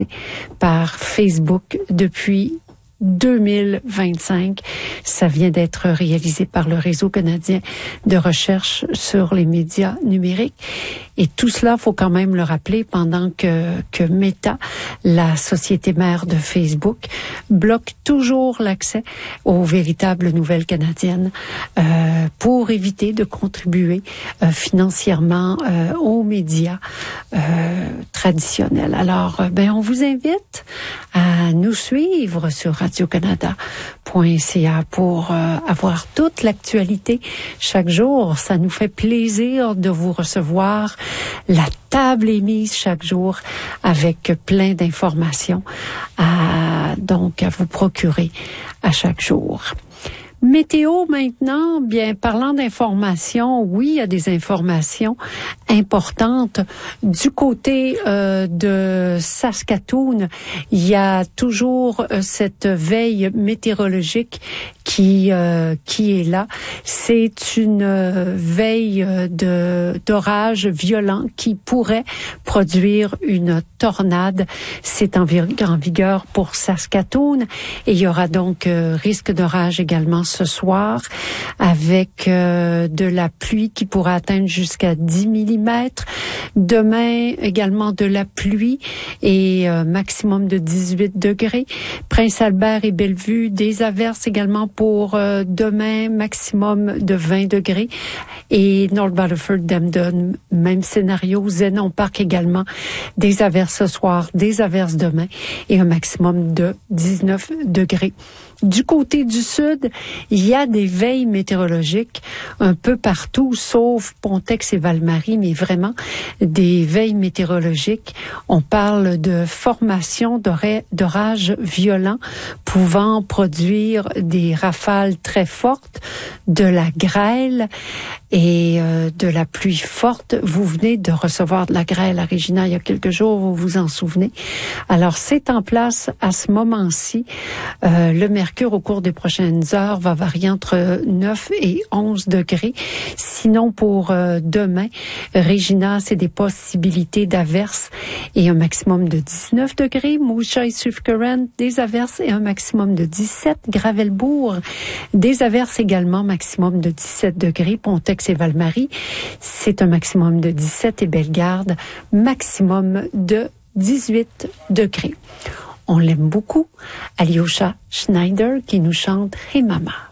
par Facebook depuis 2025. Ça vient d'être réalisé par le Réseau canadien de recherche sur les médias numériques. Et tout cela, faut quand même le rappeler, pendant que Meta, la société mère de Facebook, bloque toujours l'accès aux véritables nouvelles canadiennes pour éviter de contribuer financièrement aux médias traditionnels. Alors, on vous invite à nous suivre sur radiocanada.ca pour avoir toute l'actualité chaque jour. Ça nous fait plaisir de vous recevoir. La table est mise chaque jour avec plein d'informations donc à vous procurer à chaque jour. Météo maintenant, bien, parlant d'informations, oui, il y a des informations importantes. Du côté de Saskatoon, il y a toujours cette veille météorologique qui est là. C'est une veille d'orage violent qui pourrait produire une tornade. C'est en vigueur pour Saskatoon, et il y aura donc risque d'orage également ce soir, avec de la pluie qui pourra atteindre jusqu'à 10 mm. Demain, également de la pluie et maximum de 18 degrés. Prince-Albert et Bellevue, des averses également pour demain, maximum de 20 degrés. Et North Battleford, Camden, même scénario. Zenon Park également, des averses ce soir, des averses demain et un maximum de 19 degrés. Du côté du sud, il y a des veilles météorologiques un peu partout, sauf Pontex et Val-Marie, mais vraiment des veilles météorologiques. On parle de formation d'orages violents pouvant produire des rafales très fortes, de la grêle et de la pluie forte. Vous venez de recevoir de la grêle à Regina il y a quelques jours, vous vous en souvenez. Alors, c'est en place à ce moment-ci. Le mercure, au cours des prochaines heures, va varier entre 9 et 11 degrés. Sinon, pour demain, Regina, c'est des possibilités d'averses et un maximum de 19 degrés. Moose Jaw et Swift Current, des averses et un maximum de 17. Gravelbourg, des averses également, maximum de 17 degrés. Pontex et Val-Marie, c'est un maximum de 17. Et Bellegarde, maximum de 18 degrés. On l'aime beaucoup. Alyosha Schneider qui nous chante Hey Mama.